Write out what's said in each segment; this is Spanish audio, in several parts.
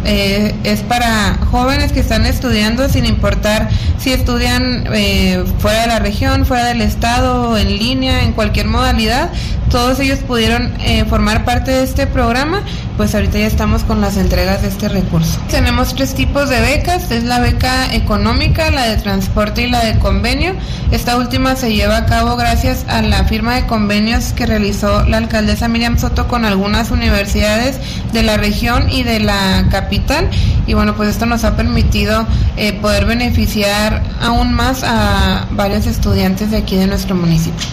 es para jóvenes que están estudiando, sin importar si estudian fuera de la región, fuera del estado, en línea, en cualquier modalidad. Todos ellos pudieron formar parte de este programa. Pues ahorita ya estamos con las entregas de este recurso. Tenemos 3 tipos de becas: es la beca económica, la de transporte y la de convenio. Esta última se lleva a cabo gracias a la firma de convenios que realizó la alcaldesa Miriam Soto con algunas universidades de la región y de la capital, y bueno, pues esto nos ha permitido poder beneficiar aún más a varios estudiantes de aquí de nuestro municipio.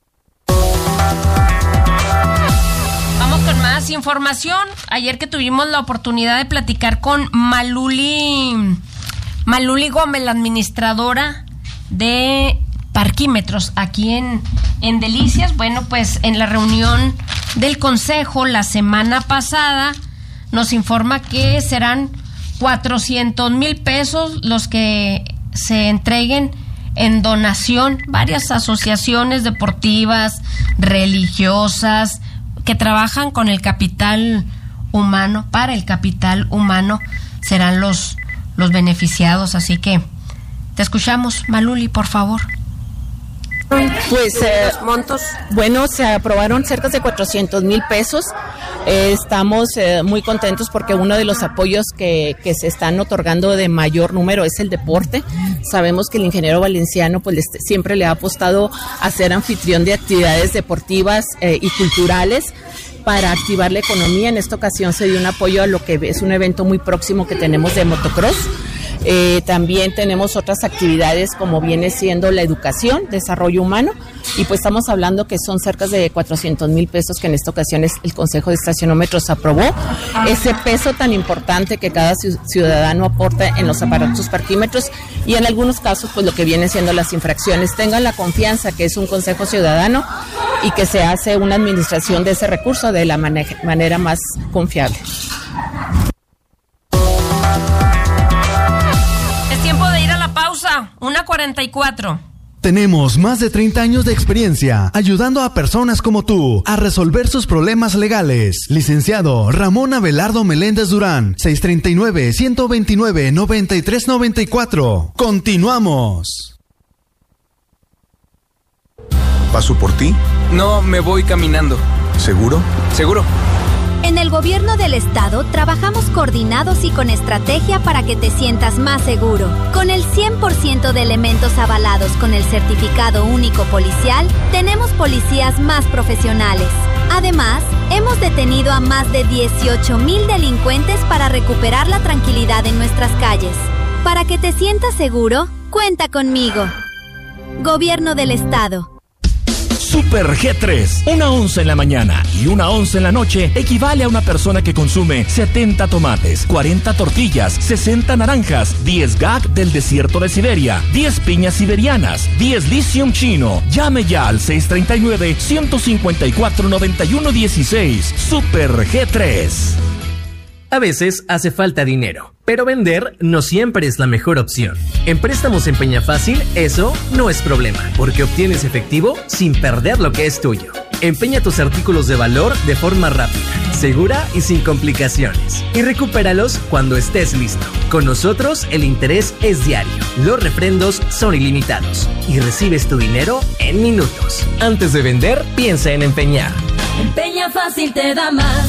Con más información, ayer que tuvimos la oportunidad de platicar con Maluli Gómez, la administradora de parquímetros aquí en Delicias. Bueno, pues en la reunión del consejo la semana pasada nos informa que serán 400,000 pesos los que se entreguen en donación. Varias asociaciones deportivas, religiosas, que trabajan con el capital humano, para el capital humano, serán los beneficiados. Así que te escuchamos, Maluli, por favor. Pues montos. Bueno, se aprobaron cerca de 400,000 pesos. Estamos muy contentos porque uno de los apoyos que se están otorgando de mayor número es el deporte. Sabemos que el ingeniero Valenciano pues siempre le ha apostado a ser anfitrión de actividades deportivas y culturales para activar la economía. En esta ocasión se dio un apoyo a lo que es un evento muy próximo que tenemos de motocross. También tenemos otras actividades como viene siendo la educación, desarrollo humano, y pues estamos hablando que son cerca de 400,000 pesos que en esta ocasión el Consejo de Estacionómetros aprobó. Ese peso tan importante que cada ciudadano aporta en los aparatos parquímetros y en algunos casos pues lo que viene siendo las infracciones. Tengan la confianza que es un Consejo Ciudadano y que se hace una administración de ese recurso de la manera más confiable. Pausa, 1:44. Tenemos más de 30 años de experiencia ayudando a personas como tú a resolver sus problemas legales. Licenciado Ramón Abelardo Meléndez Durán, 639-129-9394. Continuamos. ¿Paso por ti? No, me voy caminando. ¿Seguro? Seguro. En el gobierno del estado trabajamos coordinados y con estrategia para que te sientas más seguro. Con el 100% de elementos avalados con el certificado único policial, tenemos policías más profesionales. Además, hemos detenido a más de 18,000 delincuentes para recuperar la tranquilidad en nuestras calles. Para que te sientas seguro, cuenta conmigo. Gobierno del estado. Super G3. Una onza en la mañana y una onza en la noche equivale a una persona que consume 70 tomates, 40 tortillas, 60 naranjas, 10 gag del desierto de Siberia, 10 piñas siberianas, 10 lithium chino. Llame ya al 639-154-9116. Super G3. A veces hace falta dinero, pero vender no siempre es la mejor opción. En Préstamos en Peñafácil, eso no es problema, porque obtienes efectivo sin perder lo que es tuyo. Empeña tus artículos de valor de forma rápida, segura y sin complicaciones. Y recupéralos cuando estés listo. Con nosotros, el interés es diario. Los refrendos son ilimitados. Y recibes tu dinero en minutos. Antes de vender, piensa en empeñar. Empeña Fácil te da más.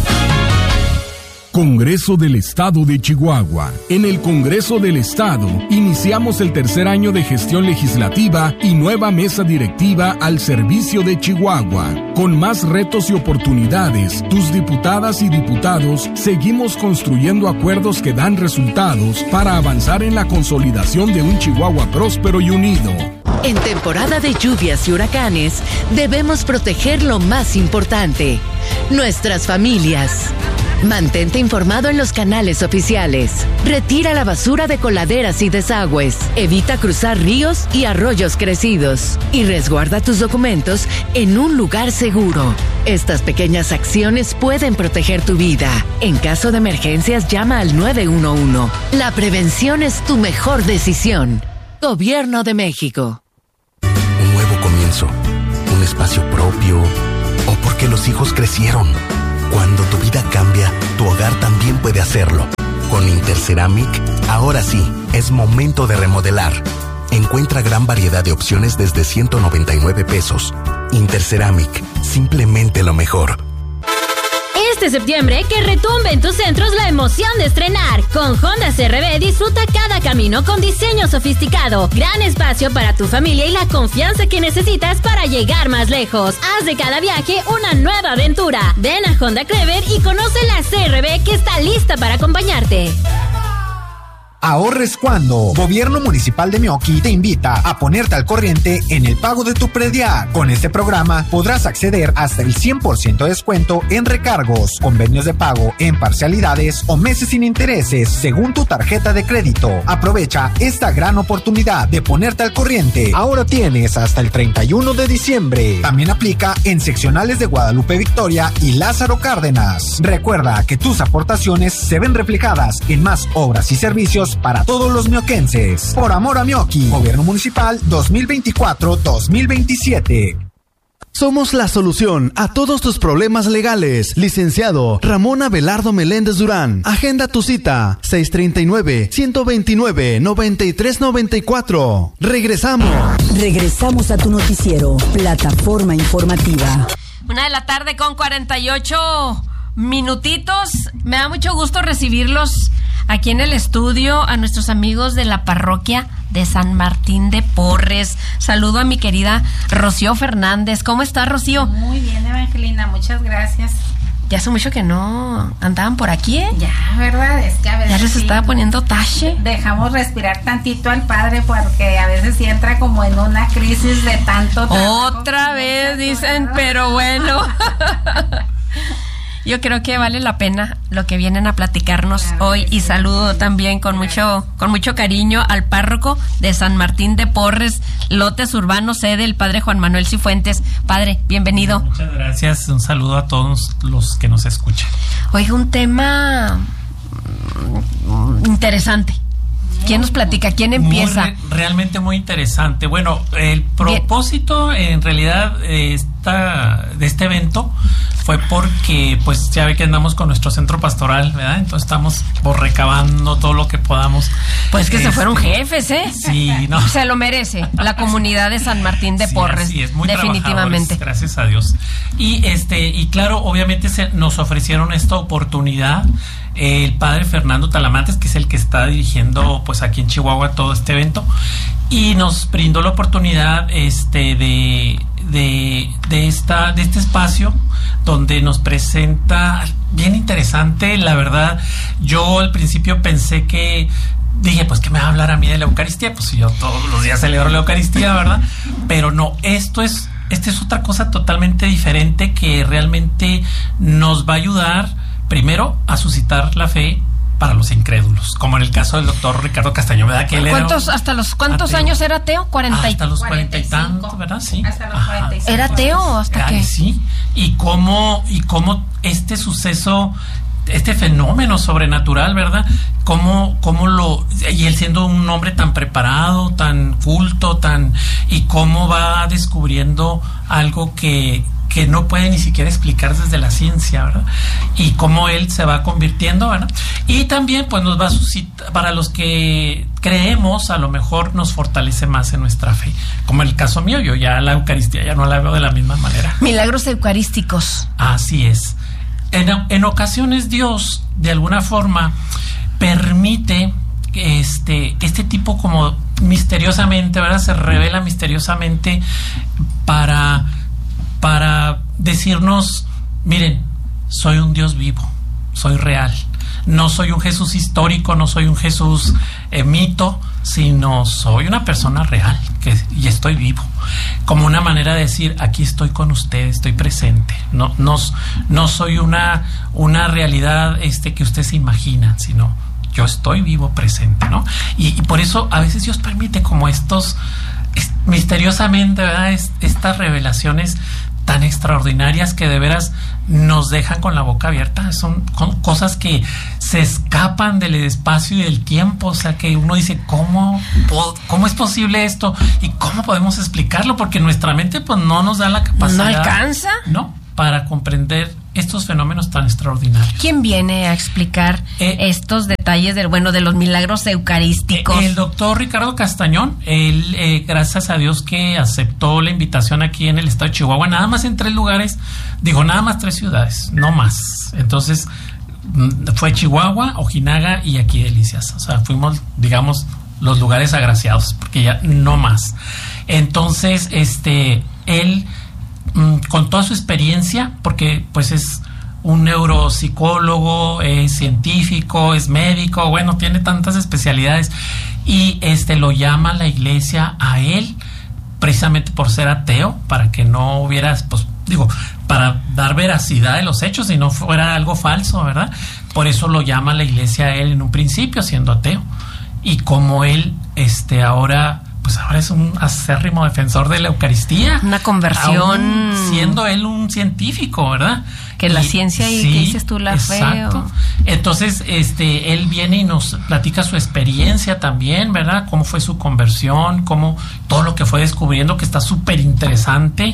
Congreso del Estado de Chihuahua. En el Congreso del Estado iniciamos el tercer año de gestión legislativa y nueva mesa directiva al servicio de Chihuahua. Con más retos y oportunidades, tus diputadas y diputados seguimos construyendo acuerdos que dan resultados para avanzar en la consolidación de un Chihuahua próspero y unido. En temporada de lluvias y huracanes, debemos proteger lo más importante, nuestras familias. Mantente informado en los canales oficiales. Retira la basura de coladeras y desagües. Evita cruzar ríos y arroyos crecidos. Y resguarda tus documentos en un lugar seguro. Estas pequeñas acciones pueden proteger tu vida. En caso de emergencias, llama al 911. La prevención es tu mejor decisión. Gobierno de México. Un nuevo comienzo. Un espacio propio. O porque los hijos crecieron. Cuando tu vida cambia, tu hogar también puede hacerlo. Con Interceramic, ahora sí, es momento de remodelar. Encuentra gran variedad de opciones desde 199 pesos. Interceramic, simplemente lo mejor. Este septiembre, que retumbe en tus centros la emoción de estrenar. Con Honda CR-V disfruta cada camino con diseño sofisticado, gran espacio para tu familia y la confianza que necesitas para llegar más lejos. Haz de cada viaje una nueva aventura. Ven a Honda Clever y conoce la CR-V que está lista para acompañarte. Ahorres cuando. Gobierno Municipal de Meoqui te invita a ponerte al corriente en el pago de tu predial. Con este programa podrás acceder hasta el 100% de descuento en recargos, convenios de pago en parcialidades o meses sin intereses según tu tarjeta de crédito. Aprovecha esta gran oportunidad de ponerte al corriente. Ahora tienes hasta el 31 de diciembre. También aplica en seccionales de Guadalupe Victoria y Lázaro Cárdenas. Recuerda que tus aportaciones se ven reflejadas en más obras y servicios para todos los mioquenses. Por amor a Meoqui, Gobierno Municipal 2024-2027. Somos la solución a todos tus problemas legales. Licenciado Ramón Abelardo Meléndez Durán. Agenda tu cita 639-129-9394. Regresamos a tu noticiero, Plataforma Informativa. 1:00 p.m. con 48 minutitos. Me da mucho gusto recibirlos aquí en el estudio, a nuestros amigos de la parroquia de San Martín de Porres. Saludo a mi querida Rocío Fernández. ¿Cómo está, Rocío? Muy bien, Evangelina, muchas gracias. Ya hace mucho que no andaban por aquí, ¿eh? Ya, ¿verdad? Es que a veces ya les estaba poniendo tache. Dejamos respirar tantito al padre porque a veces sí entra como en una crisis de tanto trabajo. Otra vez dicen, pero bueno. Yo creo que vale la pena lo que vienen a platicarnos hoy, y saludo también con mucho cariño al párroco de San Martín de Porres, Lotes Urbanos, sede el padre Juan Manuel Cifuentes. Padre, bienvenido. Muchas gracias, un saludo a todos los que nos escuchan. Oiga, un tema interesante. ¿Quién nos platica? ¿Quién empieza? Realmente muy interesante. Bueno, el propósito en realidad de este evento fue porque pues ya ve que andamos con nuestro centro pastoral, ¿verdad? Entonces estamos recabando todo lo que podamos. Pues que se fueron jefes, ¿eh? Sí, no. Se lo merece la comunidad de San Martín de Porres. Sí, es muy definitivamente. Gracias a Dios. Y claro, obviamente nos ofrecieron esta oportunidad el padre Fernando Talamantes, que es el que está dirigiendo pues aquí en Chihuahua todo este evento, y nos brindó la oportunidad de este espacio donde nos presenta bien interesante. La verdad, yo al principio pensé que dije, pues que me va a hablar a mí de la Eucaristía, pues yo todos los días celebro la Eucaristía, ¿verdad? Pero no, esta es otra cosa totalmente diferente que realmente nos va a ayudar primero a suscitar la fe para los incrédulos, como en el caso del doctor Ricardo Castaño, ¿verdad? Que él ¿Hasta los cuántos años era ateo? Hasta los 40 y tantos, ¿verdad? Sí. Hasta los 45. ¿Era ateo o hasta qué? Sí. Y cómo este suceso, este fenómeno sobrenatural, ¿verdad? Y él siendo un hombre tan preparado, tan culto, y cómo va descubriendo algo que no puede ni siquiera explicar desde la ciencia, ¿verdad? Y cómo él se va convirtiendo, ¿verdad? Y también pues nos va a suscitar, para los que creemos, a lo mejor nos fortalece más en nuestra fe, como en el caso mío. Yo ya la Eucaristía ya no la veo de la misma manera. Milagros eucarísticos. Así es. En ocasiones Dios de alguna forma permite este tipo como misteriosamente, ¿verdad? Se revela misteriosamente para decirnos, miren, soy un Dios vivo, soy real, no soy un Jesús histórico, no soy un Jesús mito, sino soy una persona real y estoy vivo, como una manera de decir, aquí estoy con ustedes, estoy presente, no soy una realidad que ustedes se imaginan, sino yo estoy vivo, presente, ¿no? Y por eso a veces Dios permite como misteriosamente, ¿verdad? Estas revelaciones tan extraordinarias que de veras nos dejan con la boca abierta. Son cosas que se escapan del espacio y del tiempo, o sea que uno dice, ¿cómo es posible esto? ¿Y cómo podemos explicarlo? Porque nuestra mente pues no nos da la capacidad. ¿No alcanza? No. para comprender estos fenómenos tan extraordinarios. ¿Quién viene a explicar estos detalles de los milagros eucarísticos? El doctor Ricardo Castañón. Él, gracias a Dios que aceptó la invitación aquí en el estado de Chihuahua, nada más en 3 lugares, nada más 3 ciudades, no más. Entonces, fue Chihuahua, Ojinaga y aquí Delicias. O sea, fuimos, digamos, los lugares agraciados, porque ya no más. Entonces, él, con toda su experiencia, porque pues es un neuropsicólogo, es científico, es médico, tiene tantas especialidades, y lo llama la iglesia a él, precisamente por ser ateo, para que no hubiera, para dar veracidad de los hechos y no fuera algo falso, ¿verdad? Por eso lo llama la iglesia a él en un principio, siendo ateo. Y como él, ahora es un acérrimo defensor de la Eucaristía. Una conversión. Siendo él un científico, ¿verdad? Que la ciencia y, ¿qué dices tú? La fe. Exacto. Entonces, él viene y nos platica su experiencia también, ¿verdad? Cómo fue su conversión, cómo todo lo que fue descubriendo, que está súper interesante.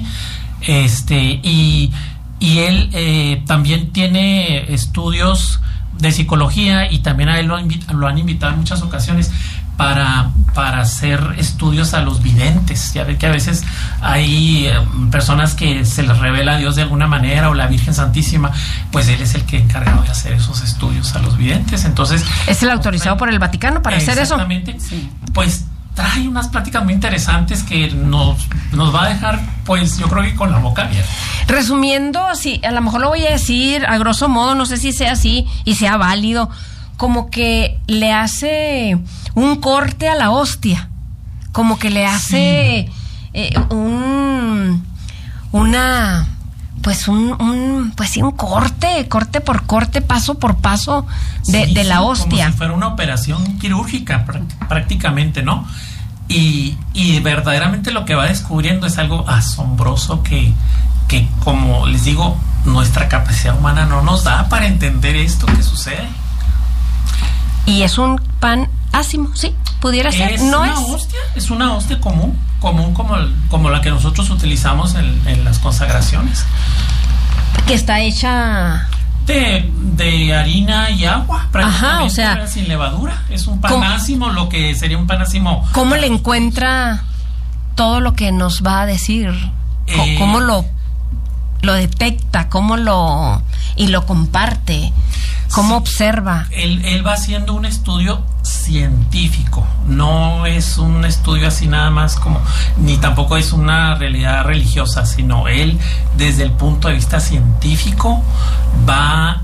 Y él también tiene estudios de psicología, y también a él lo han invitado en muchas ocasiones para hacer estudios a los videntes. Ya ve que a veces hay personas que se les revela a Dios de alguna manera, o la Virgen Santísima, pues él es el que encargado de hacer esos estudios a los videntes. Entonces, es el autorizado por el Vaticano para hacer eso. Exactamente. Sí. Pues trae unas pláticas muy interesantes que nos va a dejar, pues yo creo que con la boca abierta. Resumiendo, sí, a lo mejor lo voy a decir a grosso modo, no sé si sea así y sea válido, como que le hace un corte a la hostia, como que le hace un corte por corte, paso por paso de la hostia. Como si fuera una operación quirúrgica prácticamente, ¿no? Y verdaderamente lo que va descubriendo es algo asombroso que como les digo, nuestra capacidad humana no nos da para entender esto que sucede. Y es un pan ácimo, sí, pudiera ser. Es una hostia común como la que nosotros utilizamos en las consagraciones. Que está hecha de harina y agua, prácticamente. Ajá, o sea, sin levadura. Es un pan ácimo, lo que sería un pan ácimo. ¿Cómo le encuentra todo lo que nos va a decir? ¿Cómo lo detecta? ¿Cómo lo comparte? ¿Cómo observa? Él va haciendo un estudio científico, no es un estudio así nada más ni tampoco es una realidad religiosa, sino él desde el punto de vista científico va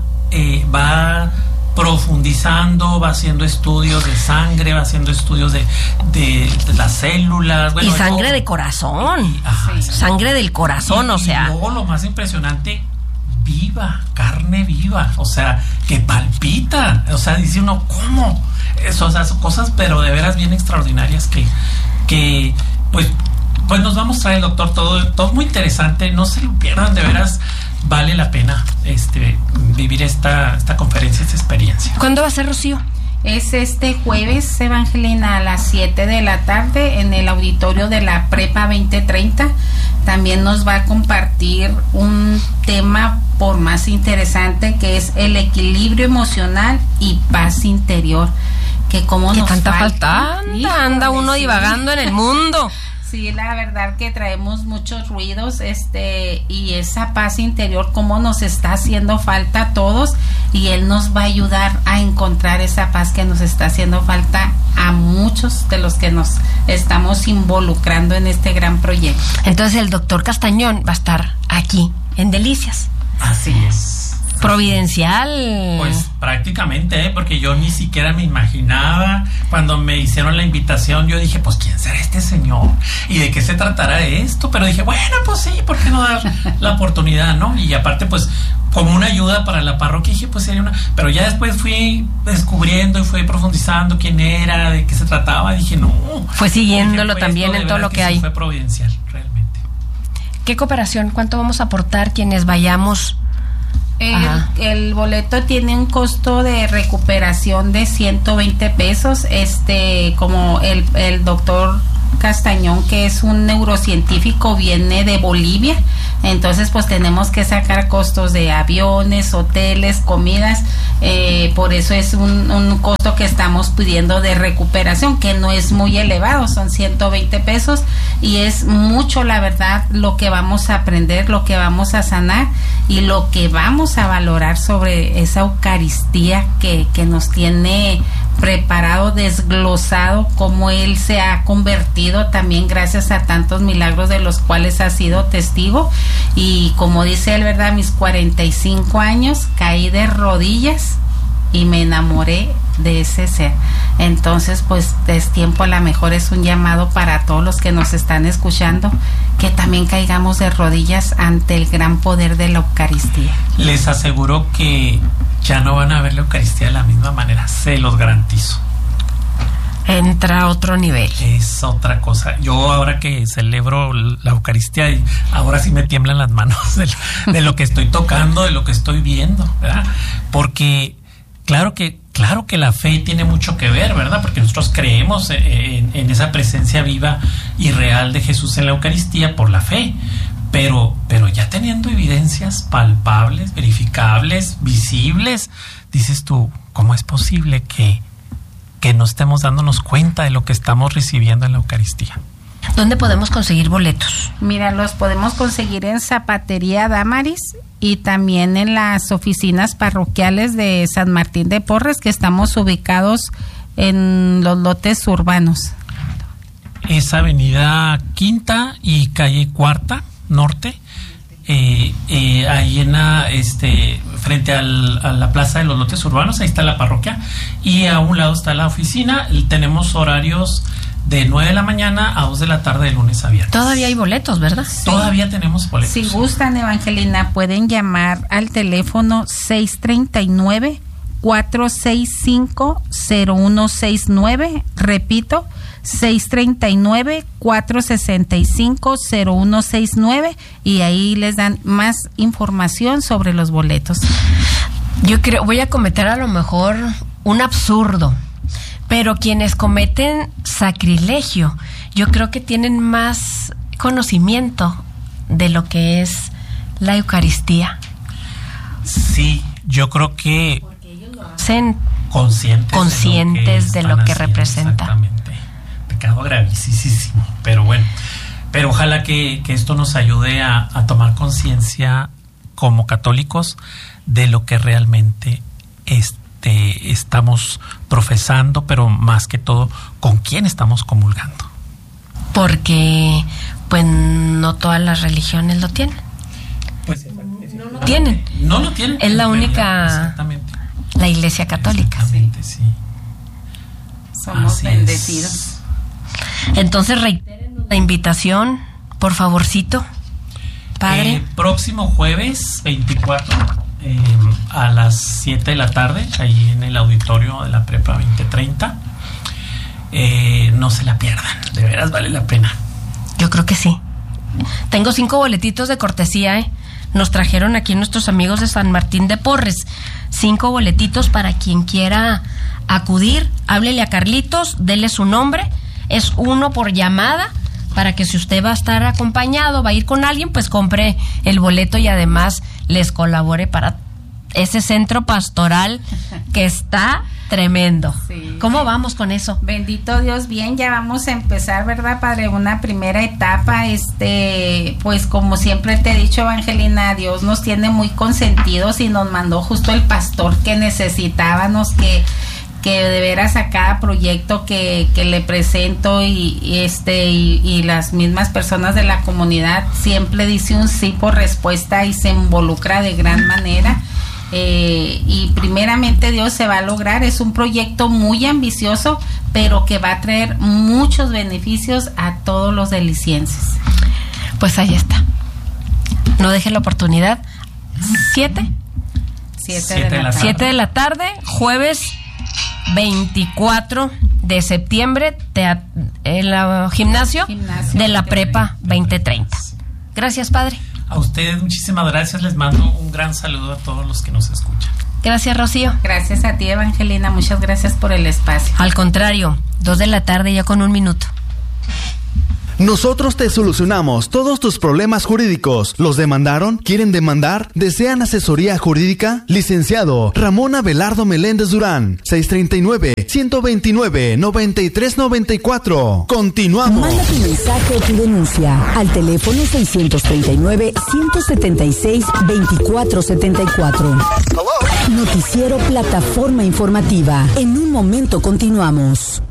profundizando, va haciendo estudios de sangre, va haciendo estudios de las células. Y sangre de corazón, sangre del corazón, y luego lo más impresionante, viva, carne viva, o sea, que palpita, o sea, dice uno, ¿cómo? Eso, o sea, son cosas, pero de veras bien extraordinarias que pues nos va a mostrar el doctor todo muy interesante, no se lo pierdan, de veras vale la pena vivir esta conferencia, esta experiencia. ¿Cuándo va a ser, Rocío? Es este jueves, Evangelina, a las 7 de la tarde en el auditorio de la Prepa 2030. También nos va a compartir un tema por más interesante, que es el equilibrio emocional y paz interior. Que como nos tanta falta anda uno divagando en el mundo. Sí, la verdad que traemos muchos ruidos, y esa paz interior, cómo nos está haciendo falta a todos, y él nos va a ayudar a encontrar esa paz que nos está haciendo falta a muchos de los que nos estamos involucrando en este gran proyecto. Entonces el doctor Castañón va a estar aquí en Delicias. Así es. Providencial. Pues prácticamente, porque yo ni siquiera me imaginaba. Cuando me hicieron la invitación, yo dije, pues ¿quién será este señor? ¿Y de qué se tratará esto? Pero dije, bueno, pues sí, ¿por qué no dar la oportunidad, no? Y aparte, pues, como una ayuda para la parroquia, dije, pues sería una... Pero ya después fui descubriendo y fui profundizando quién era, de qué se trataba, dije, no. Fue siguiéndolo también en todo lo que hay. Fue providencial, realmente. ¿Qué cooperación? ¿Cuánto vamos a aportar quienes vayamos? El boleto tiene un costo de recuperación de 120 pesos. Como el doctor Castañón, que es un neurocientífico, viene de Bolivia. Entonces pues tenemos que sacar costos de aviones, hoteles, comidas, por eso es un costo que estamos pidiendo de recuperación, que no es muy elevado, son 120 pesos y es mucho, la verdad, lo que vamos a aprender, lo que vamos a sanar y lo que vamos a valorar sobre esa Eucaristía que nos tiene preparado, desglosado, cómo él se ha convertido también gracias a tantos milagros de los cuales ha sido testigo. Y como dice él, ¿verdad? A mis 45 años caí de rodillas y me enamoré de ese ser. Entonces pues es tiempo, a lo mejor es un llamado para todos los que nos están escuchando, que también caigamos de rodillas ante el gran poder de la Eucaristía. Les aseguro que ya no van a ver la Eucaristía de la misma manera, se los garantizo. Entra a otro nivel. Es otra cosa. Yo ahora que celebro la Eucaristía, ahora sí me tiemblan las manos de lo que estoy tocando, de lo que estoy viendo, ¿verdad? Porque claro que la fe tiene mucho que ver, ¿verdad? Porque nosotros creemos en esa presencia viva y real de Jesús en la Eucaristía por la fe. Pero ya teniendo evidencias palpables, verificables, visibles, dices tú, ¿cómo es posible que no estemos dándonos cuenta de lo que estamos recibiendo en la Eucaristía? ¿Dónde podemos conseguir boletos? Mira, los podemos conseguir en Zapatería Damaris y también en las oficinas parroquiales de San Martín de Porres, que estamos ubicados en los lotes urbanos. Es Avenida Quinta y Calle Cuarta Norte, ahí en frente a la plaza de los lotes urbanos, ahí está la parroquia y a un lado está la oficina. Tenemos horarios de 9 de la mañana a 2 de la tarde de lunes a viernes. Todavía hay boletos, ¿verdad? Sí. Todavía tenemos boletos. Si gustan, Evangelina, pueden llamar al teléfono 639-465-0169, repito, 639-465-0169 y ahí les dan más información sobre los boletos. Yo voy a cometer a lo mejor un absurdo, pero quienes cometen sacrilegio, yo creo que tienen más conocimiento de lo que es la Eucaristía. Sí, yo creo que son conscientes de lo que representa. Exactamente. Pecado gravísimo, pero bueno, pero ojalá que esto nos ayude a tomar conciencia como católicos de lo que realmente estamos profesando, pero más que todo, con quién estamos comulgando. Porque pues no todas las religiones lo tienen. Pues no lo tienen. Es la única, exactamente, la Iglesia Católica. Exactamente, sí. Somos así bendecidos. Es. Entonces reiteren la invitación, por favorcito, padre. Próximo jueves 24 a las 7 de la tarde, ahí en el auditorio de la Prepa 2030. No se la pierdan, de veras vale la pena. Yo creo que sí. Tengo 5 boletitos de cortesía, Nos trajeron aquí nuestros amigos de San Martín de Porres. 5 boletitos para quien quiera acudir. Háblele a Carlitos, dele su nombre. Es 1 por llamada, para que si usted va a estar acompañado, va a ir con alguien, pues compre el boleto y además les colabore para ese centro pastoral que está tremendo. Sí. ¿Cómo vamos con eso? Bendito Dios, bien, ya vamos a empezar, ¿verdad, padre? Una primera etapa, pues como siempre te he dicho, Evangelina, Dios nos tiene muy consentidos y nos mandó justo el pastor que necesitábamos, que de veras a cada proyecto que le presento y las mismas personas de la comunidad siempre dice un sí por respuesta y se involucra de gran manera. Y primeramente Dios se va a lograr. Es un proyecto muy ambicioso, pero que va a traer muchos beneficios a todos los delicienses. Pues ahí está, no deje la oportunidad. 7 de la tarde, jueves 24 de septiembre, el gimnasio de la Prepa 2030. Gracias, padre. A ustedes muchísimas gracias, les mando un gran saludo a todos los que nos escuchan. Gracias, Rocío. Gracias a ti, Evangelina, muchas gracias por el espacio. Al contrario, 2 de la tarde ya con 1 minuto. Nosotros te solucionamos todos tus problemas jurídicos. ¿Los demandaron? ¿Quieren demandar? ¿Desean asesoría jurídica? Licenciado Ramón Abelardo Meléndez Durán, 639-129-9394. Continuamos. Manda tu mensaje o tu denuncia al teléfono 639-176-2474. Noticiero Plataforma Informativa. En un momento continuamos.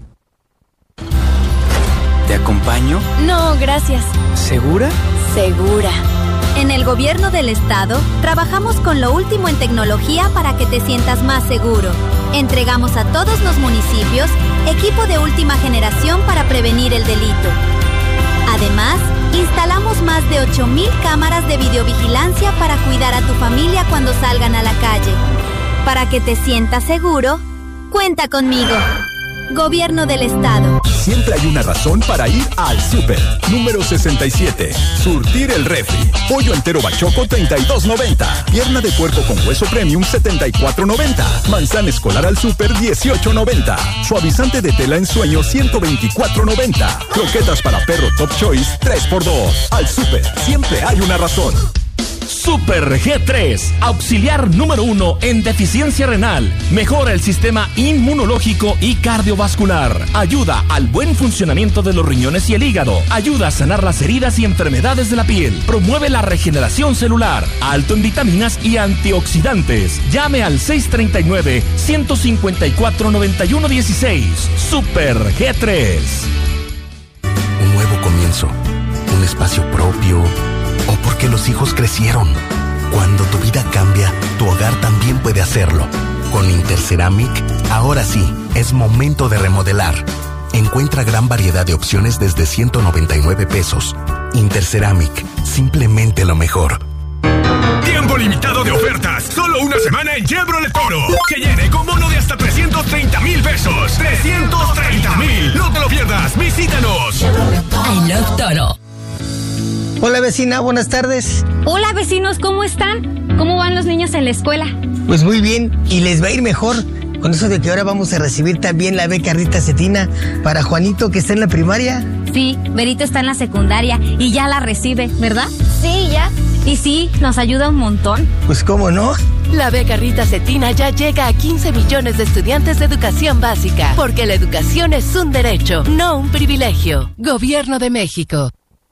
¿Te acompaño? No, gracias. ¿Segura? Segura. En el gobierno del estado, trabajamos con lo último en tecnología para que te sientas más seguro. Entregamos a todos los municipios equipo de última generación para prevenir el delito. Además, instalamos más de 8,000 cámaras de videovigilancia para cuidar a tu familia cuando salgan a la calle. Para que te sientas seguro, cuenta conmigo. Gobierno del Estado. Siempre hay una razón para ir al súper. Número 67. Surtir el refri. Pollo entero bachoco, $32.90. Pierna de puerco con hueso premium, $74.90. Manzana escolar al súper, $18.90. Suavizante de tela en sueño, $124.90. Croquetas para perro Top Choice, 3x2. Al súper, siempre hay una razón. Super G3, auxiliar número 1 en deficiencia renal. Mejora el sistema inmunológico y cardiovascular. Ayuda al buen funcionamiento de los riñones y el hígado. Ayuda a sanar las heridas y enfermedades de la piel. Promueve la regeneración celular. Alto en vitaminas y antioxidantes. Llame al 639-154-9116. Super G3. Un nuevo comienzo. Un espacio propio. O porque los hijos crecieron. Cuando tu vida cambia, tu hogar también puede hacerlo. Con Interceramic, ahora sí, es momento de remodelar. Encuentra gran variedad de opciones desde $199. Interceramic, simplemente lo mejor. Tiempo limitado de ofertas. Solo una semana en Chevrolet Toro. Que llene con bono de hasta $330,000. ¡330,000! No te lo pierdas. Visítanos. I love Toro. Hola vecina, buenas tardes. Hola vecinos, ¿cómo están? ¿Cómo van los niños en la escuela? Pues muy bien, y les va a ir mejor con eso de que ahora vamos a recibir también la beca Rita Cetina para Juanito que está en la primaria. Sí, Berito está en la secundaria y ya la recibe, ¿verdad? Sí, ya. Y sí, nos ayuda un montón. Pues cómo no. La beca Rita Cetina ya llega a 15 millones de estudiantes de educación básica, porque la educación es un derecho, no un privilegio. Gobierno de México.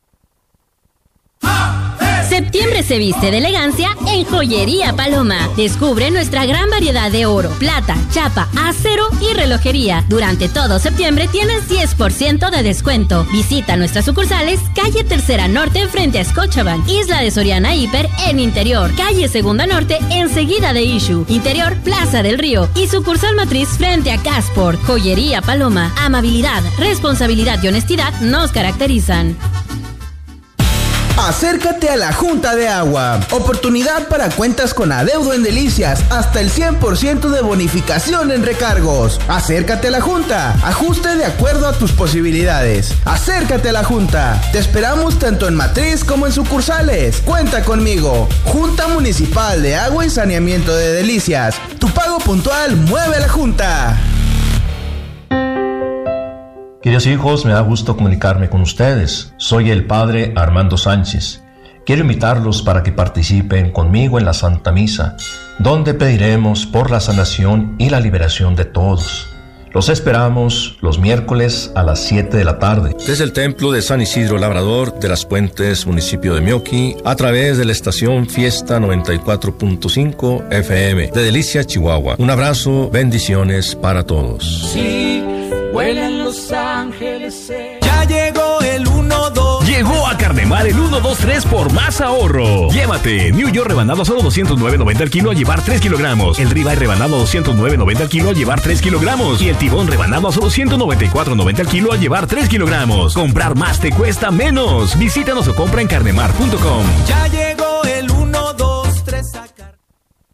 Septiembre se viste de elegancia en Joyería Paloma. Descubre nuestra gran variedad de oro, plata, chapa, acero y relojería. Durante todo septiembre tienes 10% de descuento. Visita nuestras sucursales, calle Tercera Norte frente a Scotiabank, Isla de Soriana Hiper en Interior, calle Segunda Norte enseguida de Issue, Interior Plaza del Río y sucursal matriz frente a Casport. Joyería Paloma. Amabilidad, responsabilidad y honestidad nos caracterizan. Acércate a la Junta de Agua. Oportunidad para cuentas con adeudo en Delicias. Hasta el 100% de bonificación en recargos. Acércate a la Junta. Ajuste de acuerdo a tus posibilidades. Acércate a la Junta. Te esperamos tanto en matriz como en sucursales. Cuenta conmigo. Junta Municipal de Agua y Saneamiento de Delicias. Tu pago puntual mueve a la Junta. Queridos hijos, me da gusto comunicarme con ustedes. Soy el Padre Armando Sánchez. Quiero invitarlos para que participen conmigo en la Santa Misa, donde pediremos por la sanación y la liberación de todos. Los esperamos los miércoles a las 7 de la tarde. Desde el Templo de San Isidro Labrador de las Puentes, municipio de Mioqui, a través de la estación Fiesta 94.5 FM de Delicias, Chihuahua. Un abrazo, bendiciones para todos. Sí, vuelan los ángeles. Ya llegó el 1-2. Llegó a Carnemar el 1-2-3 por más ahorro. Llévate New York rebanado a solo $209.90 al kilo a llevar 3 kilogramos. El ribeye rebanado a $209.90 al kilo a llevar 3 kilogramos. Y el tibón rebanado a solo $194.90 al kilo a llevar 3 kilogramos. Comprar más te cuesta menos. Visítanos o compra en carnemar.com. Ya llegó el 1-2-3 a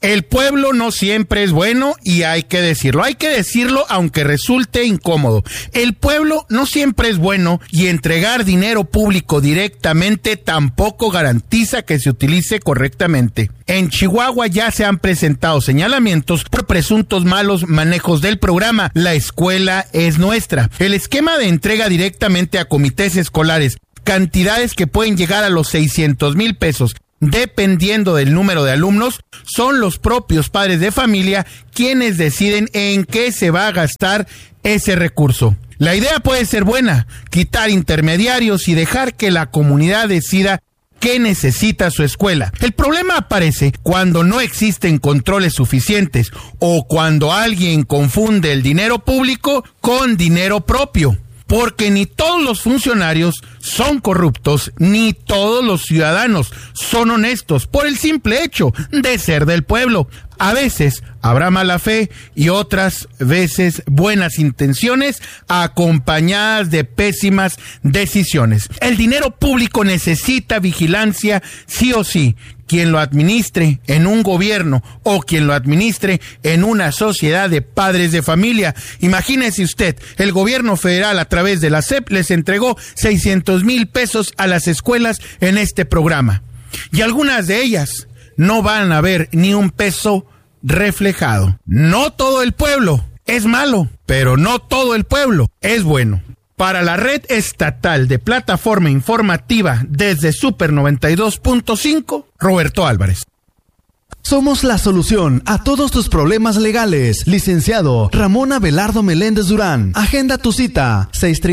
El pueblo no siempre es bueno y hay que decirlo aunque resulte incómodo. El pueblo no siempre es bueno y entregar dinero público directamente tampoco garantiza que se utilice correctamente. En Chihuahua ya se han presentado señalamientos por presuntos malos manejos del programa La Escuela es Nuestra. El esquema de entrega directamente a comités escolares, cantidades que pueden llegar a los 600,000 pesos, dependiendo del número de alumnos, son los propios padres de familia quienes deciden en qué se va a gastar ese recurso. La idea puede ser buena, quitar intermediarios y dejar que la comunidad decida qué necesita su escuela. El problema aparece cuando no existen controles suficientes o cuando alguien confunde el dinero público con dinero propio. Porque ni todos los funcionarios son corruptos, ni todos los ciudadanos son honestos por el simple hecho de ser del pueblo. A veces habrá mala fe y otras veces buenas intenciones acompañadas de pésimas decisiones. El dinero público necesita vigilancia sí o sí. Quien lo administre en un gobierno o quien lo administre en una sociedad de padres de familia. Imagínese usted, el gobierno federal a través de la SEP les entregó 600,000 pesos a las escuelas en este programa. Y algunas de ellas no van a ver ni un peso reflejado. No todo el pueblo es malo, pero no todo el pueblo es bueno. Para la red estatal de plataforma informativa desde Super 92.5, Roberto Álvarez. Somos la solución a todos tus problemas legales. Licenciado Ramón Abelardo Meléndez Durán. Agenda tu cita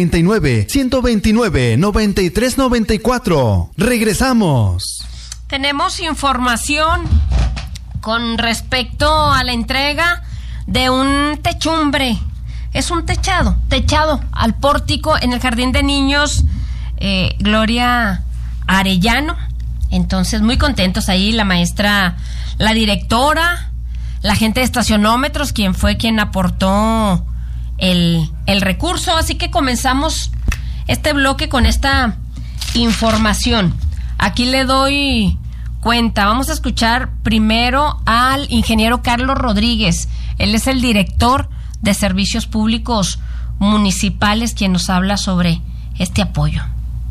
639-129-9394. Regresamos. Tenemos información con respecto a la entrega de un techumbre. Es un techado al pórtico en el Jardín de Niños Gloria Arellano. Entonces, muy contentos ahí la maestra, la directora, la gente de estacionómetros, quien aportó el recurso. Así que comenzamos este bloque con esta información. Aquí le doy cuenta. Vamos a escuchar primero al ingeniero Carlos Rodríguez. Él es el director de Servicios Públicos Municipales, quien nos habla sobre este apoyo.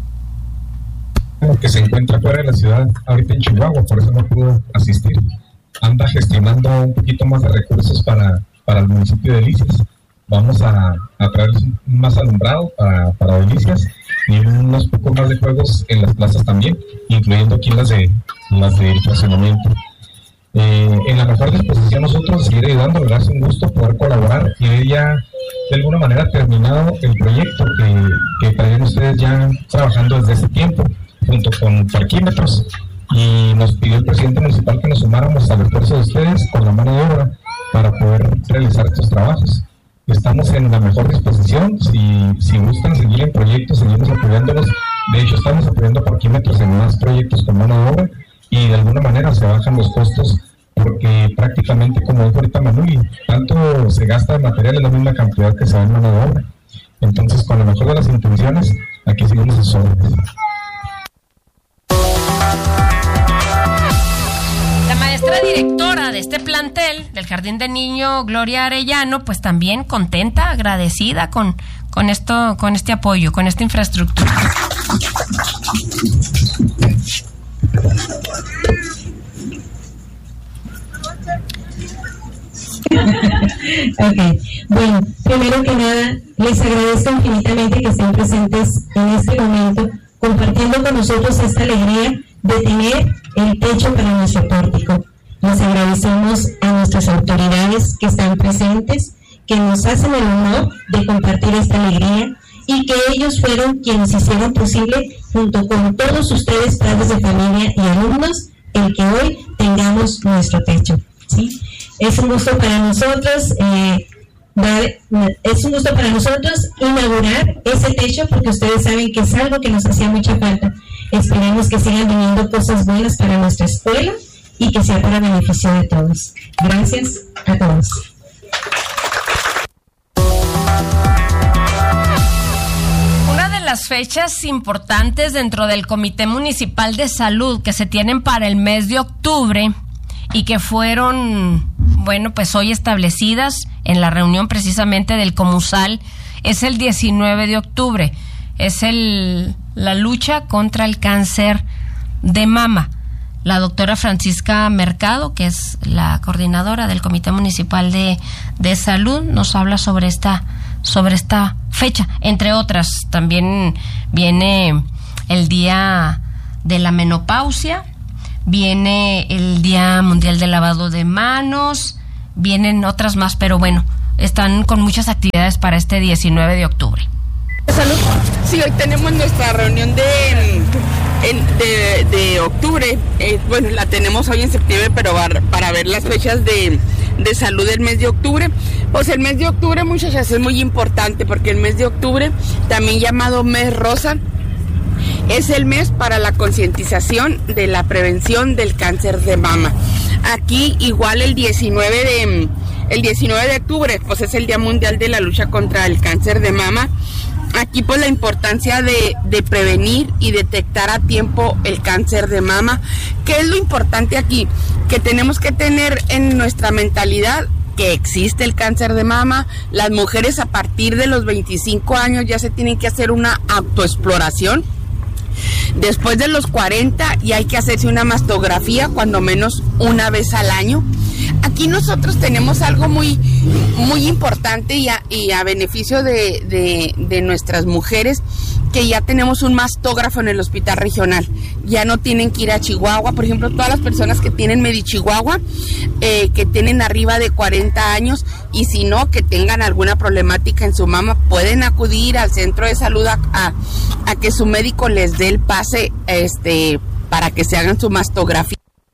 Que se encuentra fuera de la ciudad, ahorita en Chihuahua, por eso no pudo asistir. Anda gestionando un poquito más de recursos para el municipio de Delicias. Vamos a traer más alumbrado para Delicias y unos pocos más de juegos en las plazas también, incluyendo aquí las de estacionamiento. En la mejor disposición nosotros seguir ayudando, ¿verdad? Es un gusto poder colaborar y ella de alguna manera ha terminado el proyecto que traen ustedes ya trabajando desde ese tiempo junto con Parquímetros, y nos pidió el presidente municipal que nos sumáramos al esfuerzo de ustedes con la mano de obra para poder realizar estos trabajos. Estamos en la mejor disposición, si gustan seguir en proyectos, seguimos apoyándolos. De hecho, estamos apoyando Parquímetros en más proyectos con mano de obra y de alguna manera se bajan los costos porque prácticamente, como dijo ahorita Manuli, tanto se gasta de material en la misma cantidad que se da en mano de obra. Entonces, con la mejor de las intenciones, aquí seguimos sus órdenes. La maestra directora de este plantel del Jardín de Niño Gloria Arellano, pues también contenta, agradecida con este apoyo, con esta infraestructura. Okay. Bueno, primero que nada, les agradezco infinitamente que estén presentes en este momento, compartiendo con nosotros esta alegría de tener el techo para nuestro pórtico. Les agradecemos a nuestras autoridades que están presentes, que nos hacen el honor de compartir esta alegría y que ellos fueron quienes hicieron posible, junto con todos ustedes, padres de familia y alumnos, el que hoy tengamos nuestro techo, ¿sí? Es un gusto para nosotros inaugurar ese techo, porque ustedes saben que es algo que nos hacía mucha falta. Esperemos que sigan viniendo cosas buenas para nuestra escuela y que sea para beneficio de todos. Gracias a todos. Una de las fechas importantes dentro del Comité Municipal de Salud que se tienen para el mes de octubre y que fueron, bueno, pues hoy establecidas en la reunión precisamente del Comusal. Es el 19 de octubre, es la lucha contra el cáncer de mama. La doctora Francisca Mercado, que es la coordinadora del Comité Municipal de Salud, nos habla sobre esta fecha. Entre otras, también viene el Día de la Menopausia, viene el Día Mundial del Lavado de Manos, vienen otras más, pero bueno, están con muchas actividades para este 19 de octubre. Salud. Sí, hoy tenemos nuestra reunión de octubre. Bueno, la tenemos hoy en septiembre, pero para ver las fechas de salud del mes de octubre. Pues el mes de octubre, muchachas, es muy importante porque el mes de octubre, también llamado mes rosa, es el mes para la concientización de la prevención del cáncer de mama. Aquí igual el 19 de octubre, pues es el Día Mundial de la Lucha contra el Cáncer de Mama. Aquí pues la importancia de prevenir y detectar a tiempo el cáncer de mama. ¿Qué es lo importante aquí? Que tenemos que tener en nuestra mentalidad que existe el cáncer de mama. Las mujeres a partir de los 25 años ya se tienen que hacer una autoexploración. Después de los 40 ya hay que hacerse una mastografía cuando menos una vez al año. Aquí nosotros tenemos algo muy, muy importante y a beneficio de nuestras mujeres, que ya tenemos un mastógrafo en el hospital regional. Ya no tienen que ir a Chihuahua. Por ejemplo, todas las personas que tienen Medichihuahua, que tienen arriba de 40 años, y si no, que tengan alguna problemática en su mama, pueden acudir al centro de salud a que su médico les dé el pase para que se hagan su mastografía.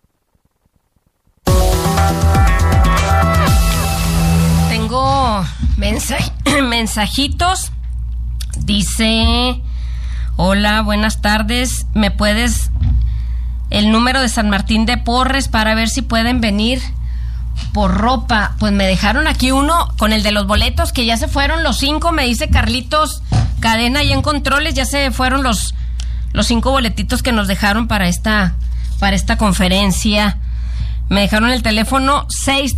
Tengo mensajitos. Dice: hola, buenas tardes, ¿me puedes el número de San Martín de Porres para ver si pueden venir por ropa? Pues me dejaron aquí uno con el de los boletos, que ya se fueron los 5, me dice Carlitos Cadena, y en controles ya se fueron los 5 boletitos que nos dejaron para esta conferencia. Me dejaron el teléfono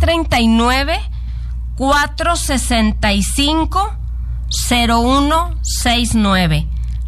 639-465-0169.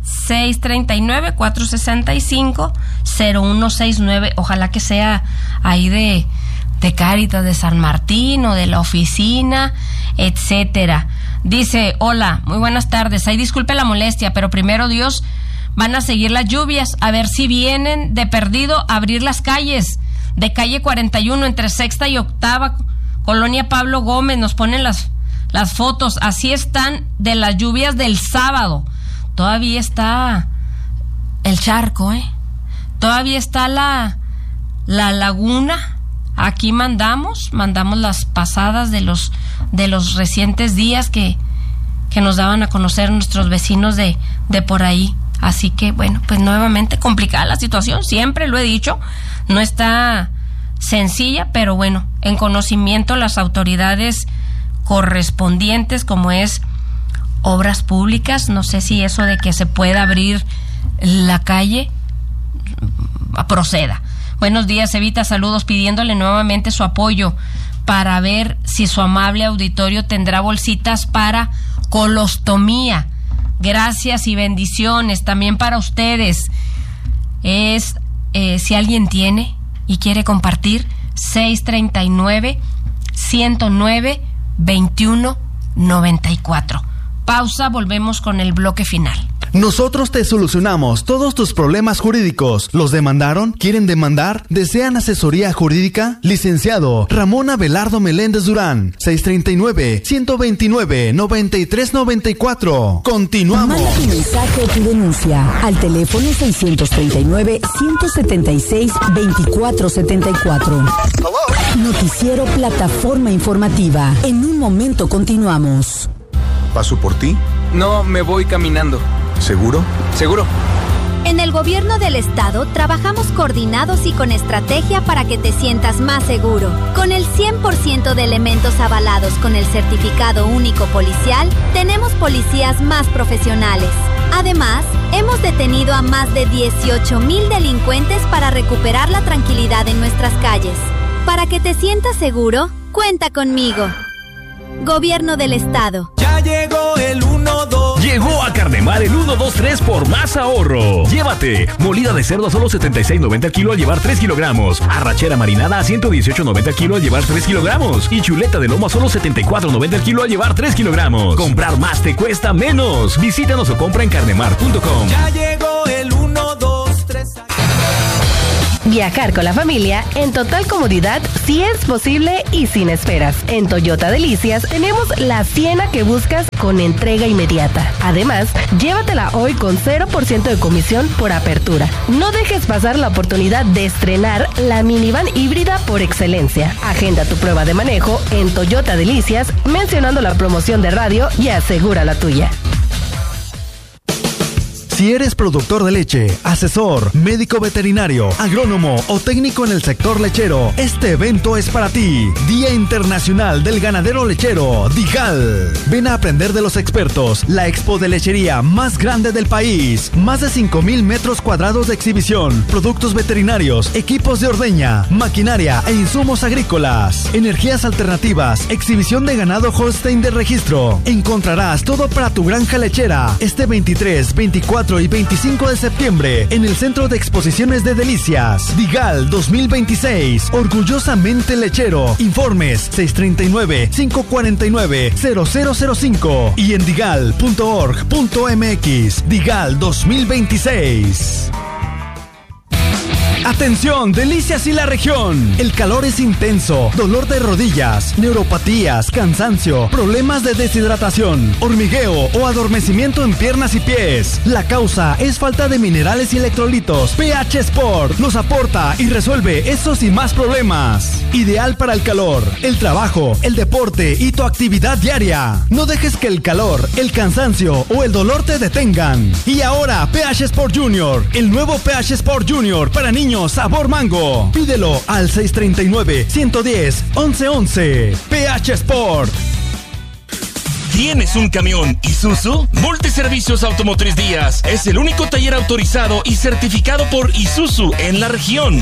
639-465-0169. Ojalá que sea ahí de Cáritas de San Martín o de la oficina, etcétera. Dice: hola, muy buenas tardes. Ay, disculpe la molestia, pero primero Dios, van a seguir las lluvias, a ver si vienen de perdido a abrir las calles de calle 41 entre Sexta y Octava, Colonia Pablo Gómez. Nos ponen las fotos, así están de las lluvias del sábado. Todavía está el charco, todavía está la laguna. Aquí mandamos las pasadas de los recientes días que nos daban a conocer nuestros vecinos de por ahí. Así que bueno, pues nuevamente complicada la situación, siempre lo he dicho, no está sencilla, pero bueno, en conocimiento las autoridades correspondientes, como es Obras Públicas, no sé si eso de que se pueda abrir la calle proceda. Buenos días, Evita, saludos, pidiéndole nuevamente su apoyo para ver si su amable auditorio tendrá bolsitas para colostomía. Gracias y bendiciones también para ustedes. Si alguien tiene y quiere compartir, 639-109-2194. Pausa, volvemos con el bloque final. Nosotros te solucionamos todos tus problemas jurídicos. ¿Los demandaron? ¿Quieren demandar? ¿Desean asesoría jurídica? Licenciado Ramón Abelardo Meléndez Durán, 639-129-9394. Continuamos. Manda tu mensaje o tu denuncia al teléfono 639-176-2474. Noticiero Plataforma Informativa. En un momento continuamos. ¿Paso por ti? No, me voy caminando. ¿Seguro? Seguro. En el gobierno del estado trabajamos coordinados y con estrategia para que te sientas más seguro. Con el 100% de elementos avalados con el certificado único policial, tenemos policías más profesionales. Además, hemos detenido a más de 18,000 delincuentes para recuperar la tranquilidad en nuestras calles. Para que te sientas seguro, cuenta conmigo. Gobierno del Estado. Ya llegó el 1-2. Llegó a Carnemar el 1-2-3 por más ahorro. Llévate molida de cerdo a solo $76.90 el kilo al llevar 3 kilogramos. Arrachera marinada a $118.90 el kilo al llevar 3 kilogramos. Y chuleta de lomo a solo $74.90 el kilo al llevar 3 kilogramos. Comprar más te cuesta menos. Visítanos o compra en carnemar.com. Ya llegó el 1-2-3. Viajar con la familia en total comodidad si es posible y sin esperas. En Toyota Delicias tenemos la Siena que buscas con entrega inmediata. Además, llévatela hoy con 0% de comisión por apertura. No dejes pasar la oportunidad de estrenar la minivan híbrida por excelencia. Agenda tu prueba de manejo en Toyota Delicias mencionando la promoción de radio y asegura la tuya. Si eres productor de leche, asesor, médico veterinario, agrónomo o técnico en el sector lechero, este evento es para ti. Día Internacional del Ganadero Lechero, DIGAL. Ven a aprender de los expertos, la expo de lechería más grande del país. Más de 5,000 metros cuadrados de exhibición, productos veterinarios, equipos de ordeña, maquinaria e insumos agrícolas, energías alternativas, exhibición de ganado Holstein de registro. Encontrarás todo para tu granja lechera este 23, 24 y 25 de septiembre en el Centro de Exposiciones de Delicias. DIGAL 2026, orgullosamente lechero. Informes 639-549-0005 y en digal.org.mx. DIGAL 2026. Atención, Delicias y la región. El calor es intenso, dolor de rodillas, neuropatías, cansancio, problemas de deshidratación, hormigueo o adormecimiento en piernas y pies. La causa es falta de minerales y electrolitos. pH Sport los aporta y resuelve esos y más problemas. Ideal para el calor, el trabajo, el deporte y tu actividad diaria. No dejes que el calor, el cansancio o el dolor te detengan. Y ahora, pH Sport Junior, el nuevo pH Sport Junior para niños sabor mango. Pídelo al 639-110-1111. pH Sport. ¿Tienes un camión Isuzu? Multiservicios Automotriz Díaz es el único taller autorizado y certificado por Isuzu en la región.